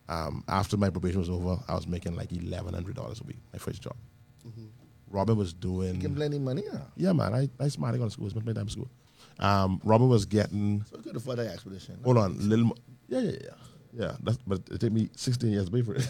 After my probation was over, I was making like $1,100 a week, my first job. Robin was doing... Making plenty money, huh? Yeah, man. I smart. I go to school. Spent my time in school. Robin was getting... So good for the expedition. Hold on. Yeah. But it took me 16 years to pay for it.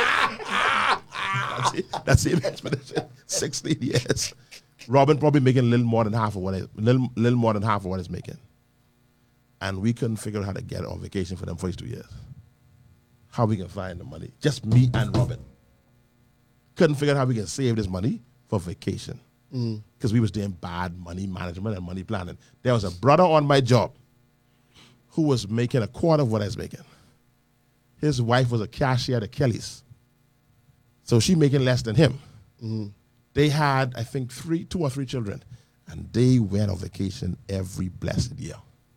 That's the expedition. 16 years. Robin probably making a little more than half of what it's making. And we couldn't figure out how to get on vacation for them first 2 years. How we can find the money. Just me and Robin. Couldn't figure out how we can save this money for vacation. Because we was doing bad money management and money planning. There was a brother on my job who was making a quarter of what I was making. His wife was a cashier at Kelly's. So she making less than him. They had, I think, 2 or 3 children. And they went on vacation every blessed year.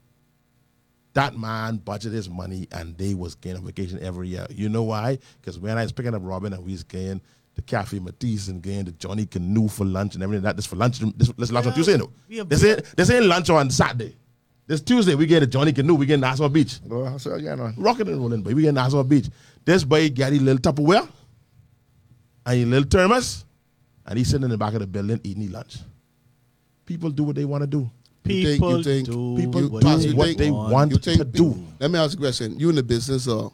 That man budgeted his money and they was going on vacation every year. You know why? Because when I was picking up Robin and we was going to Cafe Matisse and going to Johnny Canoe for lunch and everything, this for lunch, this lunch on Tuesday, no. This ain't lunch on Saturday. This Tuesday, we get to Johnny Canoe, we get to Nassau Beach. Go, so again, on. Rocking and rolling, boy. We get to Nassau Beach. This boy got his little Tupperware and his little thermos, and he's sitting in the back of the building eating his lunch. People do what they want to do. People do what they want to do. Let me ask you a question. You in the business of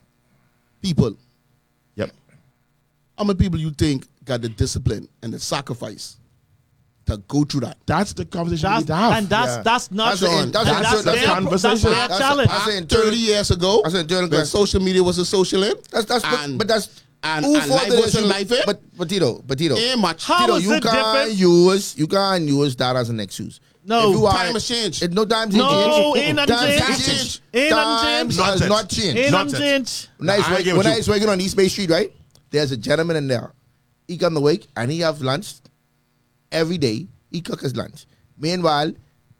people. Yep. How many people you think got the discipline and the sacrifice to go through that? That's the conversation we need to have. And that's not That's their conversation. challenge. I said 30 years ago, I said when social media was a social in. but that's and who life wasn't life in. But Tito, Ain't much. How Tito, is you it different? you can't use that as an excuse. No. If you Time has changed. No times No, changed. ain't nothing Times changed. changed. Ain't nothing Times changed. has not changed. Ain't Nonsense. nothing changed. When I was working on East Bay Street, right? There's a gentleman in there. He come to work and he have lunch every day. He cook his lunch. Meanwhile,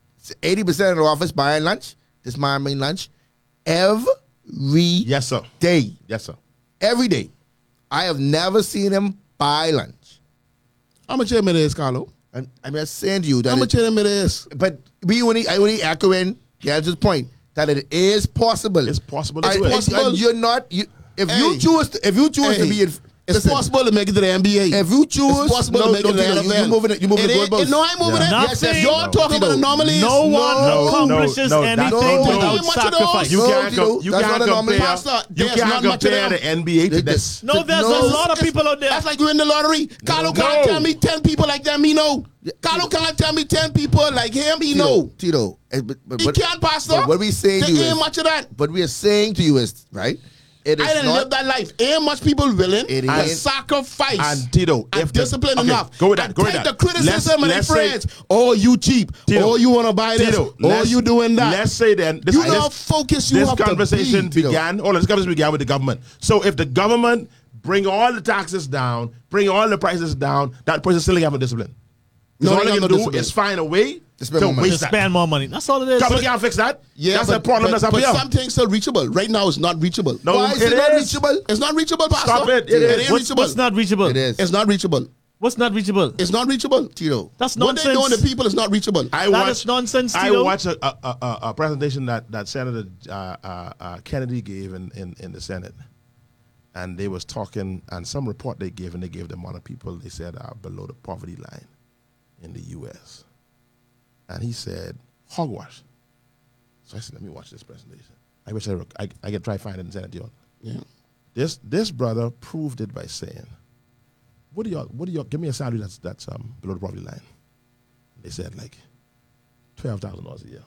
80% of the office buying lunch. This man buying lunch every Yes, sir. day. Yes, sir. Every day. I have never seen him buy lunch. How much it is, Carlo? And I'm just saying to you that How much it is? but I only echoing Gaz's point that it is possible. It's possible to And- do it. and- and you're not. If Hey. you choose to be in, It's listen, possible to make it to the NBA. If you choose, It's possible to make it to the Tito, NFL. you moving the goalpost. No, I'm moving Yeah. it. Nothing. You're talking about anomalies. No one accomplishes no, anything that's- without no, much of those. sacrifice. You No, can't Tito, you that's can't not a normal compare. pastor. You There's can't not much of compare them. the NBA to this. No, there's No, a lot of people out there. That's like you in the lottery. Carlo can't tell me 10 people like them. He know. Carlo can't tell me 10 people like him. He know. Tito. He can't, Pastor. But what we saying to There you ain't is, much of that. what we are saying to you is, right? It is I didn't not. live that life. Ain't much people willing It to ain't. sacrifice And Tito, and if discipline okay, enough. go with that. And Go with take that. the criticism of their Let's say- friends. Oh, you cheap. Tito, Oh, you want to buy this. Tito, Oh, you doing that. Let's say then this, You know how focused you this have to conversation be, Tito. began. Oh, this conversation began with the government. So if the government bring all the taxes down, bring all the prices down, that person still ain't have a discipline. No, all he they got can no do discipline. is find a way To spend to more money. waste To that. spend more money. That's all it is. Government can't fix that. That's a problem that's up but here. some things still reachable. Right now, it's not reachable. No, Why is it it not is. reachable? It's not reachable, Pastor. Stop it. It It is. ain't reachable. What's not reachable? It is. It's not reachable. What's not reachable? It's not reachable. Tito. That's What they nonsense. doing to people is not reachable. That is nonsense, I Tito. watched a presentation that Senator Kennedy gave in the Senate, and they was talking, and some report they gave, and they gave the amount of people they said are below the poverty line in the U.S. And he said, hogwash. So I said, let me watch this presentation. I wish I could try find it and send it to you. Yeah. This brother proved it by saying, what do y'all give me a salary that's below the poverty line? They said like $12,000 a year.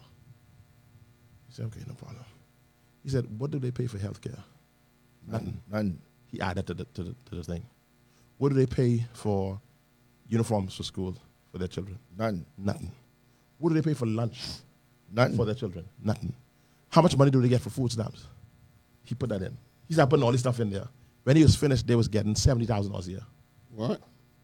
He said, okay, no problem. He said, what do they pay for health care? Nothing. None. He added to the thing. What do they pay for uniforms for school for their children? None. Nothing. What do they pay for lunch Nothing. for their children? Nothing. How much money do they get for food stamps? He put that in. He started putting all this stuff in there. When he was finished, they was getting $70,000 a year. What?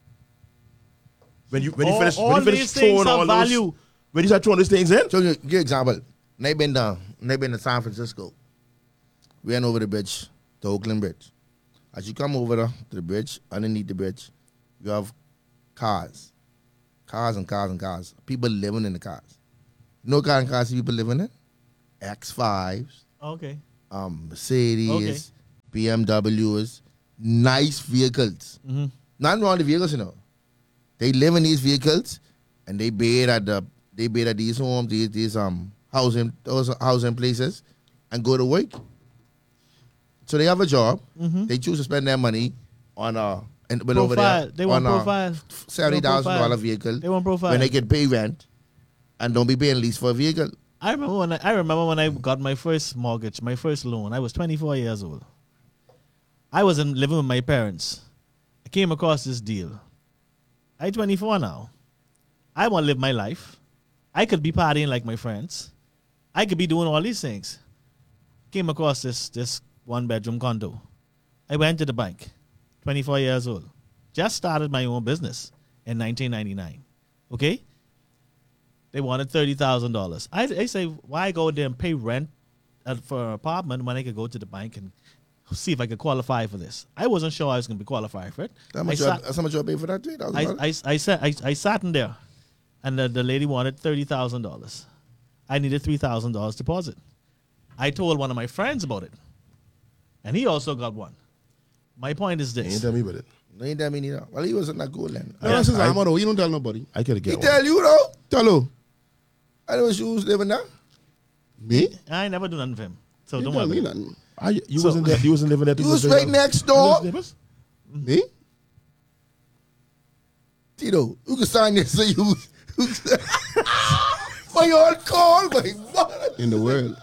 When you All finish these things throwing have all value. those, when you start throwing these things in, So give example. They been to San Francisco. We went over the bridge, the Oakland Bridge. As you come over to the bridge, underneath the bridge, you have cars. Cars and cars and cars. People living in the cars. You know what kind of cars people living in? X5s, Okay. Mercedes, BMWs, nice vehicles. Nothing wrong with the vehicles, you know. They live in these vehicles, and they bid at these homes, these housing places, and go to work. So they have a job. They choose to spend their money on over there. They want profile. $70,000 vehicle. They want profile. When they can pay rent, and don't be paying lease for a vehicle. I remember when I got my first mortgage, my first loan. I was 24 years old. I was living with my parents. I came across this deal. I'm 24 now. I want to live my life. I could be partying like my friends. I could be doing all these things. Came across this one-bedroom condo. I went to the bank, 24 years old. Just started my own business in 1999. Okay? They wanted $30,000. I say, why go there and pay rent for an apartment when I could go to the bank and see if I could qualify for this? I wasn't sure I was going to be qualified for it. How much you pay for that? I sat in there, and the lady wanted $30,000. I needed $3,000 deposit. I told one of my friends about it, and he also got one. My point is You ain't this. tell me about it. No, he tell me neither. Well, he wasn't that good then. No, that's his armor though. He don't tell nobody. I could He get one. tell you though. Tell who? I know you was living there. Me? I ain't never do nothing for him. So He don't tell worry. me about it. nothing. You wasn't there. You wasn't living there. You was right next door. Me? Tito, you can sign this so you. My own call, my mother. In the world.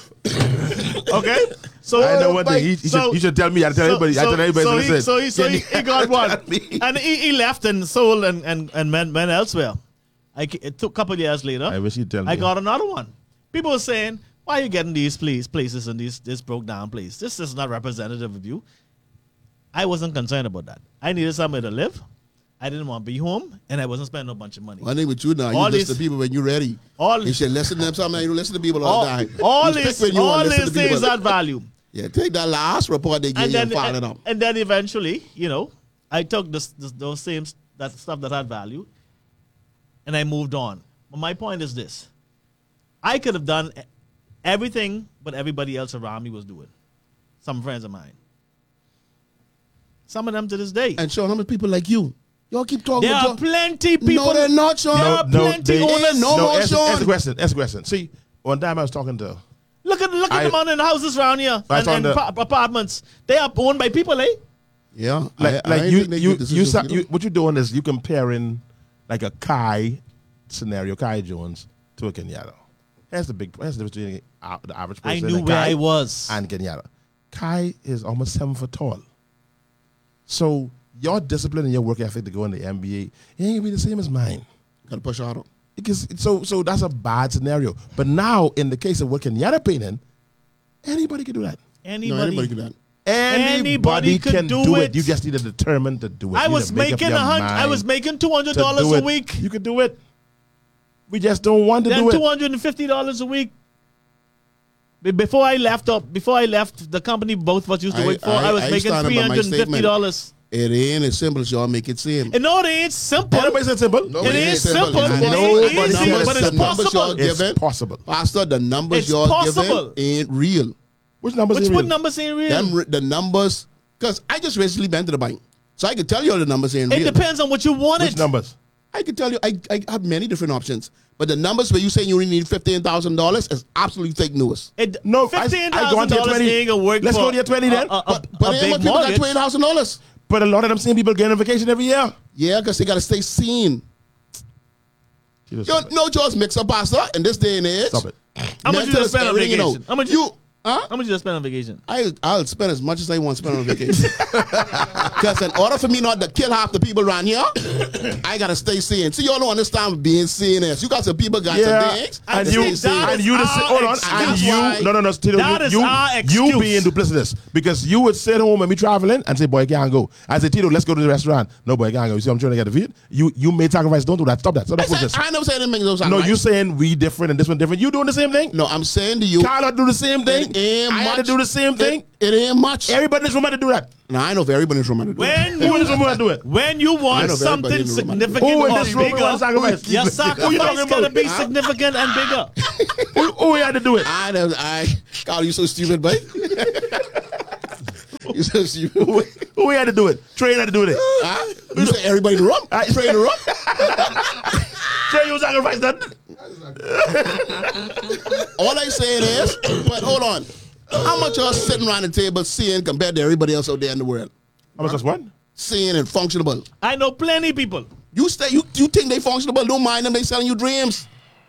Okay? So I know one thing. You should tell me. I tell everybody. I tell everybody. So he got one, and he left and sold and went elsewhere. It took a couple of years later. I wish you'd tell me. I got another one. People were saying, "Why are you getting these places and this broke down place? This is not representative of you." I wasn't concerned about that. I needed somewhere to live. I didn't want to be home, and I wasn't spending a bunch of money. One thing with you now, All you listen these- to people when you're ready. You should listen to them sometimes. You don't listen to people all the time. All You these pick when you want to listen to things people. add value. Yeah, take that last report they gave you and file it up. And then eventually, I took those same that stuff that had value, and I moved on. But my point is this: I could have done everything, but everybody else around me was doing. Some friends of mine, some of them to this day. And Sean, how many people like you? Y'all keep talking There are about plenty people. No, they're not, Sean. There are plenty owners. No more, Ask Sean. the question. Ask the question. See, one time I was talking to. Look at them on in houses around here and apartments. They are owned by people, eh? Yeah. Like I ain't think they good decisions, what you're doing is you comparing like a Kai scenario, Kai Jones, to a Kenyatta. That's the difference between the average person. I knew where I was. And Kenyatta. Kai is almost 7 foot tall. So your discipline and your work ethic to go in the NBA, it ain't gonna be the same as mine. Gotta push harder. Because so that's a bad scenario. But now in the case of what Kenyatta painting, anybody can do that. No, anybody can do that. Anybody could can do it. it. You just need to determine to do it. I You was need to make up making your I was mind making to $200 do a it. week. You could do it. We just don't want to Then do it. $250 a week. Before I left the company both of us used to work for, I was making $350. It ain't as simple as y'all make it seem. And no, it ain't simple. Nobody said simple. No, It is simple. And It nobody ain't said easy, but the it's numbers y'all possible. It's giving. possible. Pastor, the numbers It's y'all possible. giving ain't real. Which numbers? Which are what real? numbers ain't real? The numbers, because I just recently been to the bank. So I can tell you all the numbers ain't It real. depends on what you wanted. Which numbers? I can tell you, I have many different options. But the numbers where you saying you only need $15,000 is absolutely fake news. No, $15,000 ain't gonna work. Let's for go to your 20 then. But a ain't big much people got mortgage. $20,000. But a lot of them same people getting a vacation every year. Yeah, because they got to stay seen. You know, George mix up, Pastor, in this day and age. Stop it. How much you Mental just spend on is everything, vacation? How much you Huh? just spend on vacation? I'll spend as much as I want to spend on vacation. Because in order for me not to kill half the people around here, I gotta stay sane. See, y'all don't understand being sane is. You got some people got some things. And they you, stay sane. and you, hold on, and That's you, why- no, Tito, That is our you excuse. being duplicitous because you would sit home and be traveling and say, boy, I can't go. I say, Tito, let's go to the restaurant. No, boy, I can't go. You see, I'm trying to get a feed. You made sacrifice. Don't do that. Stop that. Stop that. I never said anything. No, you saying we different and this one different. You doing the same thing? No, I'm saying to you, Carla do the same thing. It ain't I had to much. do the same thing. It ain't much. Everybody in this room had to do that. Now I know if everybody in this room had to do it. When Who in this room had to do it? when you I want know something everybody in the room. significant Who in or this room bigger, want sacrifice? your Who you sacrifice talking gotta about? be significant and bigger. Who had to do it? God, you so stupid, boy. You said you. Who had to do it? Trey had to do it. Huh? You said everybody in the room. Trey in the room. Trey, you sacrificed that. All I saying is, but hold on. How much y'all sitting around the table seeing compared to everybody else out there in the world? How much was what? Seeing and functionable. I know plenty people. You think they functionable? Don't mind them. They selling you dreams.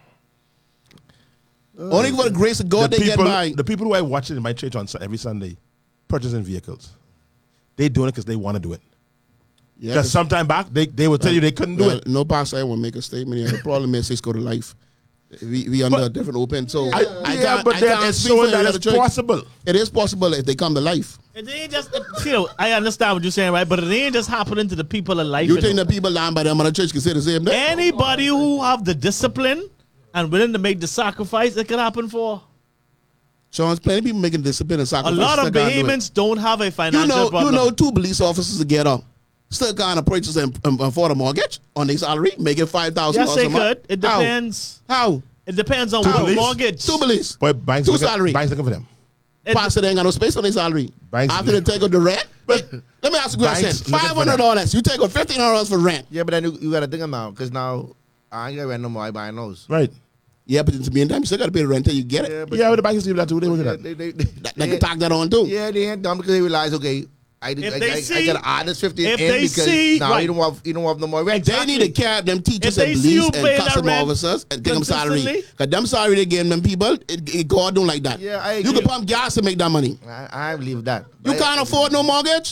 Only for the grace of God they get by. The people who I watch it in my church on every Sunday, purchasing vehicles, they doing it because they want to do it. Yeah, Because sometime back, they would tell you they couldn't do it. No pastor I want to make a statement here. The problem is it's go to life. We under a different open. So But it's showing that it's possible. It is possible if they come to life. It ain't just, I understand what you're saying, right? But it ain't just happening to the people in life. You think the people lying by them on the church can say the same thing? Anybody who have the discipline and willing to make the sacrifice, it can happen for. So there's plenty of people making discipline and A sacrifice. lot of behemoths don't have a financial problem. You know, 2 police officers together still kind of purchase and afford a mortgage on their salary, making $5,000 Yes, they a month. could. It depends. How? It depends on what mortgage. 2 police. Boy, banks 2 looking, salary. banks looking for them. Pastor, they ain't got no space on their salary. Banks- After they take out the rent, let me ask you a question. Banks looking for them. $500. You take out $1,500 for rent. Yeah, but then you got to think about because now I ain't got rent no more. I buy those. Right. Yeah, but in the meantime, you still got to pay the rent till you get it. Yeah, but Yeah, but the banks do that too. They look at they, that. They can tack that on too. Yeah, they ain't dumb because they realize, okay, I got to add this 15 in if they because see- now right. you don't have no more rent. They need to carry them teachers If and they see you police pay and that custom rent officers and give them salary. consistently. Because them salary they give them people, God don't like that. Yeah, I You agree. can pump gas to make that money. I believe that. You can't afford no mortgage?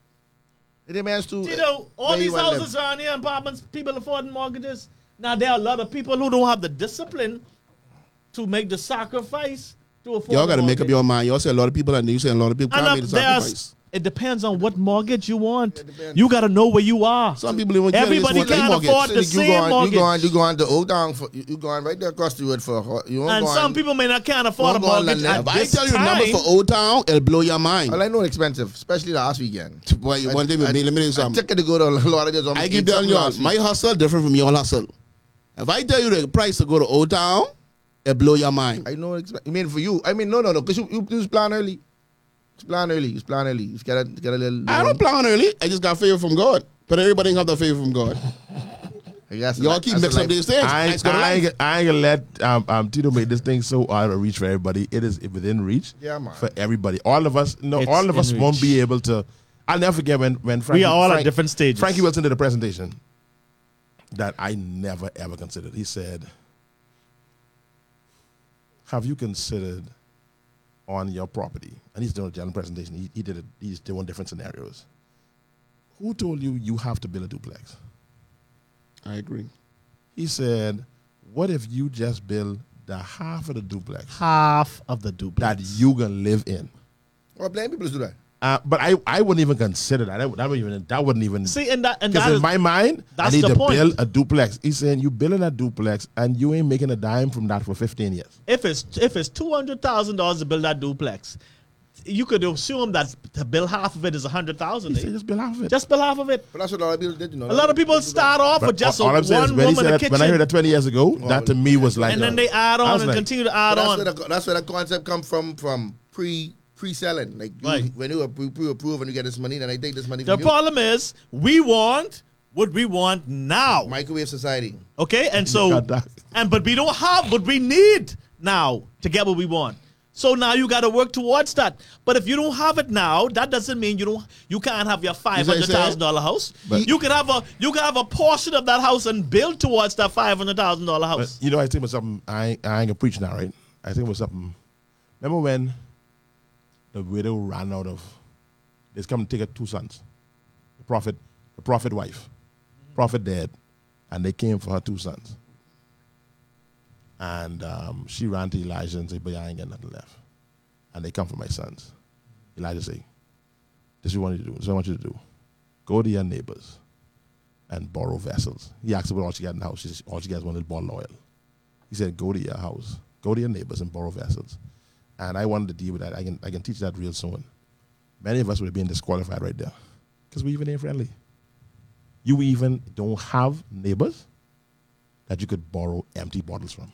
It demands to. You know, all where these you wanna live. houses around here, apartments, people affording mortgages. Now, there are a lot of people who don't have the discipline to make the sacrifice to afford Y'all got to a make up mortgage. your mind. Y'all say a lot of people, and you say a lot of people And can't make the sacrifice. it depends on what mortgage you want. You got to know where you are. Some people even Everybody can't afford the same mortgage. You going to Old Town for you going right there across the road for you. Won't And go some on- people may not can't afford a Won't go on mortgage London. at If I this tell you the time. number for Old Town, it'll blow your mind. Well, I know it's expensive, especially last weekend. Boy, one thing with me, let me tell you I something. took it to go to Lauderdale. I keep telling y'all, my hustle different from your hustle. If I tell you the price to go to Old Town, it'll blow your mind. I know. I mean, for you. I mean, no, because you just plan early. Just plan early. Just plan early. Just get a little. I don't plan early. I just got favor from God. But everybody ain't got the favor from God. I guess Y'all keep mixing up these things. I ain't gonna let Tito make this thing so out of reach for everybody. It is within reach Yeah, man. for everybody. All of us, It's all of us in won't reach. be able to. I'll never forget when Frankie, We are all at different stages. Frankie Wilson did a presentation that I never ever considered. He said, "Have you considered on your property?" And he's doing a general presentation. He did it. He's doing different scenarios. Who told you you have to build a duplex? I agree. He said, "What if you just build the half of the duplex half of the duplex that you gonna live in?" Well, plenty people do that. But I wouldn't even consider that. That wouldn't even. See, and that Because in is, my mind, I that's need the to point. build a duplex. He's saying you building a duplex and you ain't making a dime from that for 15 years. if it's $200,000 to build that duplex, you could assume that to build half of it is $100,000. He said just build half of it. Just build half of it. But that's what a lot of people did, you know. A lot of people start off But with just all I'm saying is one when he room said in the that, kitchen, when I heard that 20 years ago, that to me was like, and then they add I on was and like, continue to add But on. that's where the concept comes from pre-selling. Like you, Right. when you pre-approve and you get this money, then I take this money The from you. problem is we want what we want now. Microwave society. Okay, and so got that. but we don't have what we need now to get what we want. So now you got to work towards that. But if you don't have it now, that doesn't mean you can't have your $500,000 house. But- you can have a portion of that house and build towards that $500,000 But, house. you know, I think about something, I ain't gonna preach now, right? I think about something. Remember when the widow ran out of, they's come to take her 2 sons. The prophet wife, prophet dead, and they came for her 2 sons. And she ran to Elijah and said, "But I ain't got nothing left." And they come for my sons. Elijah said, "This is what I want you to do. This is what I want you to do. Go to your neighbors and borrow vessels." He asked her what all she got in the house. She said, all she got is 1 little bottle of oil. He said, "Go to your house. Go to your neighbors and borrow vessels." And I wanted to deal with that. I can teach that real soon. Many of us would have been disqualified right there because we even ain't friendly. You even don't have neighbors that you could borrow empty bottles from.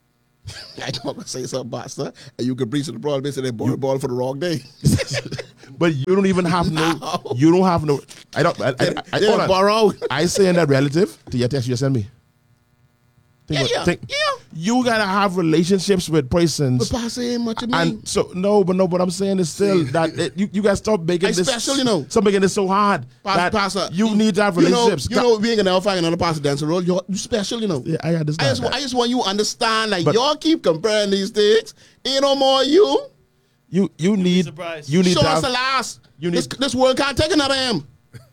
I don't want to say something, Pastor. And you can preach to the problem. They say they bought a ball for the wrong day. But you don't even have no. You don't have no. I don't. They Hold on. borrow. I saying that relative to your text you just send me. Yeah. You gotta have relationships with persons. But Pastor ain't much of me. And so but I'm saying is still that you guys stop making I this special, you know. Stop making this so hard. that Pastor, you need to have relationships. You know, being an alpha and another pastor dance role, you special, you know. Yeah, I understand. I just want you to understand, like, But- y'all keep comparing these things. Ain't no more you. You need surprised. you need Show to us have, the last. you need- This world can't take another him.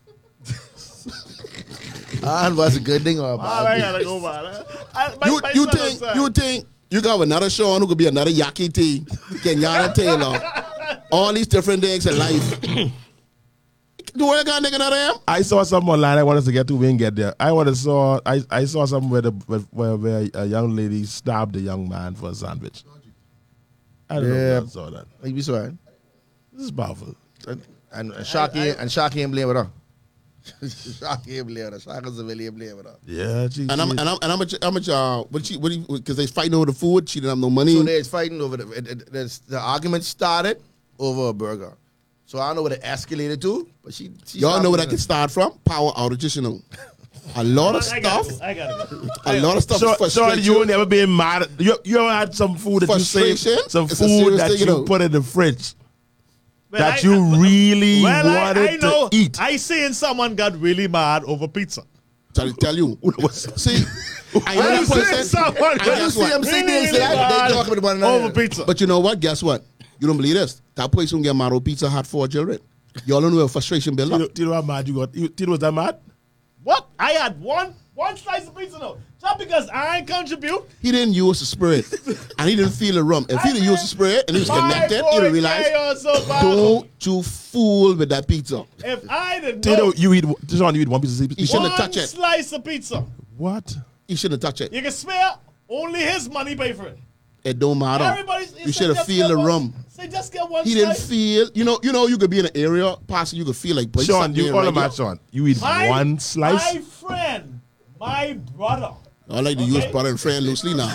And was a good thing or a bad I thing? gotta go, man. You think you got another Sean who could be another Yaki T, Kenyatta Taylor, all these different things in life. The world can't take another him. I saw something online I wanted to get to. We didn't get there. I saw something where a young lady stabbed a young man for a sandwich. I don't know if I saw that. Like, be sorry. This is powerful. And Sharky ain't blame it on. Sharky ain't blame it on. Sharky's a really blame it on. Yeah, And I'm because they fighting over the food. She didn't have no money. So there's fighting over the argument started over a burger. So I don't know what it escalated to, but she Y'all know where that can start from? Power outages, you know. A lot of stuff. I gotta go. A lot of stuff. So is frustration. you never been mad. You ever had some food that you say, Frustration some is a food serious that thing, you you know. put in the fridge Well, that you really wanted I know. to eat. I seen someone got really mad over pizza. Tell you. See, I know I that seen person. someone And guess what? They talking about one over another. pizza. But you know what? Guess what? You don't believe this. That place won't get mad over Pizza Hut for children. Y'all don't know where frustration build up. Tito, how mad you got? Tito was that mad? What? I had one slice of pizza though. Just because I ain't contribute. He didn't use the spirit. And he didn't feel the rum. If he didn't use the spirit and he was connected, he would realize, don't you fool with that pizza. If I didn't Tito, know you eat one piece of He pizza. shouldn't one touch it. slice of pizza, What? He shouldn't touch it. you can swear only his money pay for it. It don't matter. Everybody's You should have feel the rum. Say just get one He didn't slice. feel, you know, you could be in an area, possibly you could feel like, boy, Sean, something you ain't all right about here. Sean. You eat one slice. My friend, my brother. I like to use brother and friend loosely now.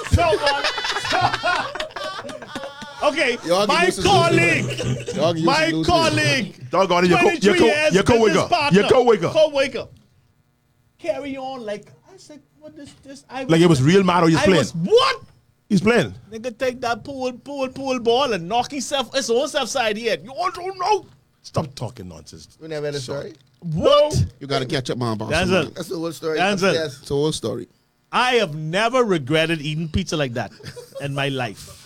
Okay, Y'all my get used to colleague, Y'all get my used to colleague, Doggone it, your 23 years, your co-worker. business partner, Your co-worker. co-worker. Carry on like I said. What is this? Like it was real mad or he's I playing. was what? He's playing. Nigga take that pool ball and knock himself his own self side head. You all don't know Stop talking nonsense. We never had a story. what? You got to catch up, man, boss. That's it. That's the whole story. That's it. Yes. It's a whole story. I have never regretted eating pizza like that in my life.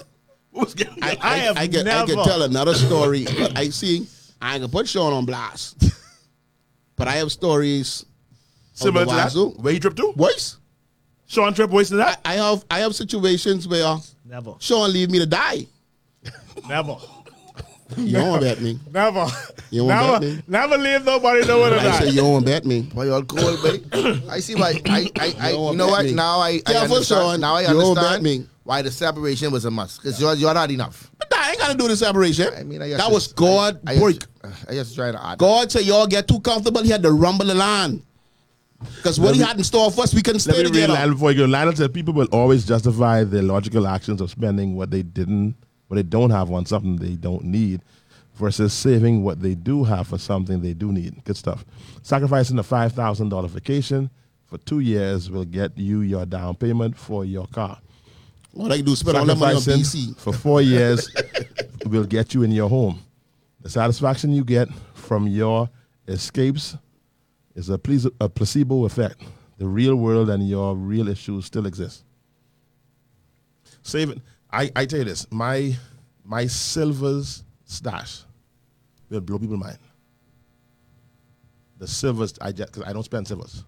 I have I can never. tell another story, but I ain't gonna put Sean on blast. But I have stories Similar of to the that. wazoo. Where you trip to? Voice. Sean trip wasting that? I have situations where Never, Sean leave me to die. never, You don't bet me. never, You won't bet me. never leave nobody nowhere to I say die. you don't bet me. Why y'all cold, buddy? I see why. don't You know bet what? me. Now I Careful, understand. Sean. Now I You don't bet understand me. why the separation was a must. Because you're not enough. But I ain't gotta do the separation. I mean, I guess that was it's- God break. I just trying to add. God said y'all get too comfortable. He had to rumble the land. Because what he had in store for us, we couldn't Let stay me read together. Lionel before you go. Lionel said people will always justify their logical actions of spending what they don't have on something they don't need versus saving what they do have for something they do need. Good stuff. Sacrificing a $5,000 vacation for 2 years will get you your down payment for your car. All I can do is spend all that money on Sacrificing BC. for 4 years will get you in your home. The satisfaction you get from your escapes is a placebo effect. The real world and your real issues still exist. Saving. I tell you this, my silvers stash will blow people's mind. The silvers, because I don't spend silvers.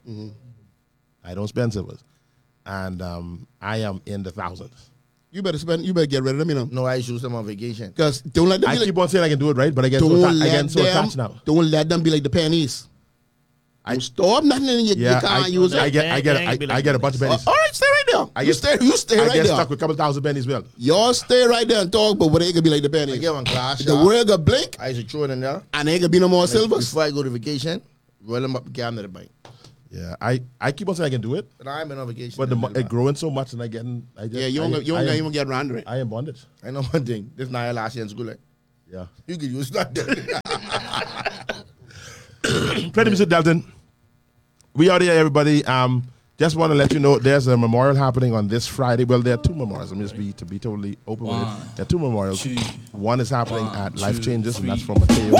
I don't spend silvers. And I am in the thousands. You better get rid of them, you know. No, I choose them on vacation. Because don't let them I be keep like, on saying I can do it, right? But I get don't so attached now. don't let them be like the pennies. I store nothing in your Yeah, car and use it. I get a bunch of pennies. All right, stay right there. You stay I right get there. stuck with a couple thousand pennies. Well, Y'all stay right there and talk, but what ain't gonna be like the I pennies. get one class. The world gonna blink I used to throw it in there. and ain't gonna be no more silvers. Before I go to vacation, roll them up, get them to the bank. yeah, I keep on saying I can do it, But I'm on vacation. but it growing so much and I just, Yeah, you don't even get around to it. I am bondage. I know one thing. This night last year in school. Like, Yeah. You can use that. Pretty Mr. Delton. We out here, everybody. Just want to let you know there's a memorial happening on this Friday. Well, there are two memorials. Let me just be totally open with it. There are two memorials. One is happening at Life Changes, and that's from Mateo.